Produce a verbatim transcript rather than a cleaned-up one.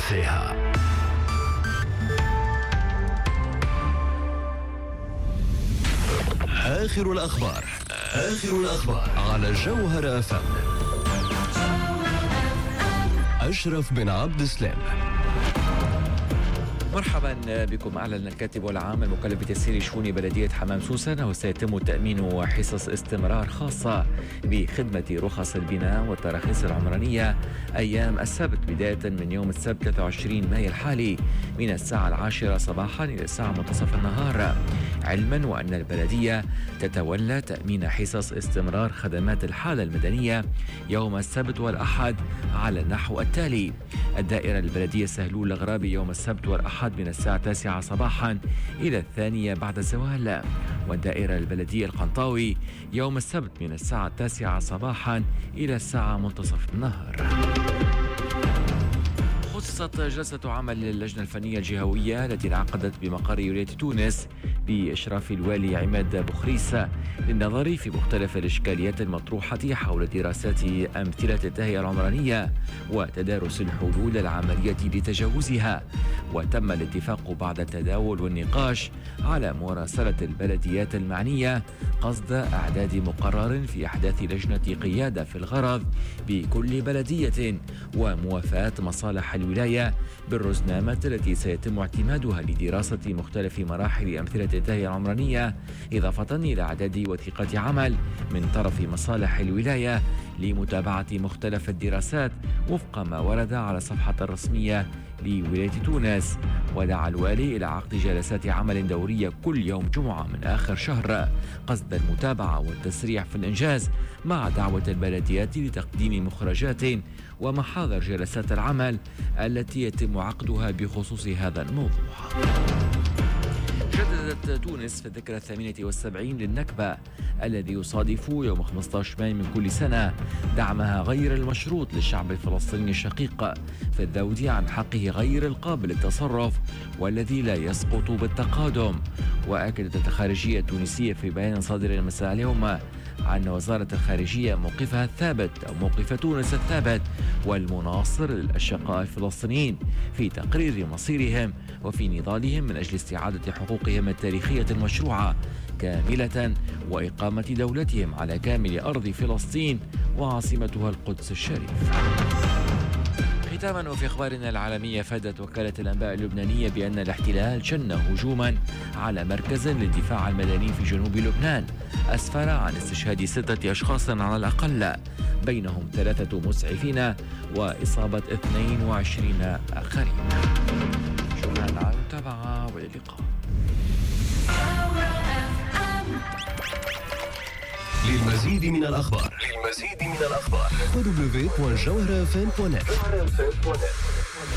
فيها. آخر الأخبار آخر الأخبار على جوهر أف أم. أشرف بن عبد السلام. مرحبا بكم. أعلن الكاتب العام المكلف بتسيير شؤون بلدية حمام سوسة أنه سيتم تأمين حصص استمرار خاصة بخدمة رخص البناء والتراخيص العمرانية أيام السبت بداية من يوم السبت ثلاثة وعشرين مايو الحالي من الساعة العاشرة صباحا إلى الساعة منتصف النهار، علما وأن البلدية تتولى تأمين حصص استمرار خدمات الحالة المدنية يوم السبت والأحد على النحو التالي: الدائرة البلدية سهلول الغرابي يوم السبت والأحد من الساعة التاسعة صباحا إلى الثانية بعد الزوال، والدائرة البلدية القنطاوي يوم السبت من الساعة التاسعة صباحا إلى الساعة منتصف النهار. خصصت جلسة عمل اللجنة الفنية الجهوية التي انعقدت بمقر ولاية تونس بإشراف الوالي عماد بخريس للنظر في مختلف الإشكاليات المطروحة حول دراسات أمثلة التهيئة العمرانية وتدارس الحلول العملية لتجاوزها. وتم الاتفاق بعد التداول والنقاش على مراسلة البلديات المعنية قصد إعداد مقرر في أحداث لجنة قيادة في الغرض بكل بلدية وموافاة مصالح الولاية بالرزنامة التي سيتم اعتمادها لدراسة مختلف مراحل أمثلة التهيئة العمرانية، إضافة إلى إعداد وثيقة عمل من طرف مصالح الولاية لمتابعة مختلف الدراسات وفق ما ورد على الصفحة الرسمية لولاية تونس. ودعا الوالي إلى عقد جلسات عمل دورية كل يوم جمعة من آخر شهر قصد المتابعة والتسريع في الإنجاز، مع دعوة البلديات لتقديم مخرجات ومحاضر جلسات العمل التي يتم عقدها بخصوص هذا الموضوع. جددت تونس في الذكرى الثامنة والسبعين للنكبة الذي يصادف يوم خمسة عشر مايو من كل سنة دعمها غير المشروط للشعب الفلسطيني الشقيق في الذود عن حقه غير القابل للتصرف والذي لا يسقط بالتقادم. وأكدت الخارجية التونسية في بيان صادر المساء اليوم عن وزارة الخارجية موقفها الثابت أو موقف تونس الثابت والمناصر للأشقاء الفلسطينيين في تقرير مصيرهم وفي نضالهم من أجل استعادة حقوقهم التاريخية المشروعة كاملة وإقامة دولتهم على كامل أرض فلسطين وعاصمتها القدس الشريف. ختاما وفي أخبارنا العالمية، فادت وكالة الأنباء اللبنانية بأن الاحتلال شن هجوما على مركز للدفاع المدني في جنوب لبنان أسفر عن استشهاد ستة أشخاص على الأقل، بينهم ثلاثة مسعفين وإصابة اثنين وعشرين آخرين. شكرا على المتابعة وإلى اللقاء. للمزيد من الأخبار للمزيد من الأخبار دبليو دبليو دبليو دوت جوهر اف ام دوت نت.